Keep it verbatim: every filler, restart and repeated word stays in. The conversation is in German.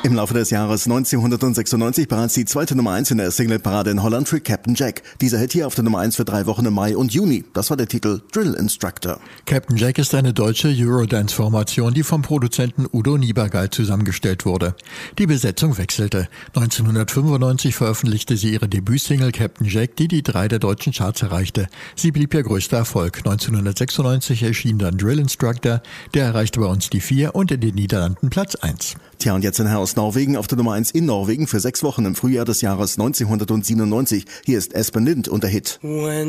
Im Laufe des Jahres neunzehnhundertsechsundneunzig bereits die zweite Nummer eins in der Singleparade in Holland für Captain Jack. Dieser Hit hier auf der Nummer eins für drei Wochen im Mai und Juni. Das war der Titel Drill Instructor. Captain Jack ist eine deutsche Eurodance-Formation, die vom Produzenten Udo Niebergall zusammengestellt wurde. Die Besetzung wechselte. neunzehnhundertfünfundneunzig veröffentlichte sie ihre Debütsingle Captain Jack, die die drei der deutschen Charts erreichte. Sie blieb ihr größter Erfolg. neunzehnhundertsechsundneunzig erschien dann Drill Instructor, der erreichte bei uns die vier und in den Niederlanden Platz eins. Tja, und jetzt ein Herr aus Norwegen auf der Nummer eins in Norwegen für sechs Wochen im Frühjahr des Jahres neunzehnhundertsiebenundneunzig. Hier ist Espen Lind und der Hit. When